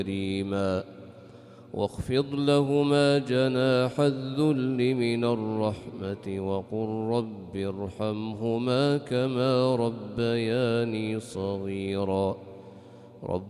كريما واخفض لهما جناح الذل من الرحمة وقل رب ارحمهما كما ربياني صغيرا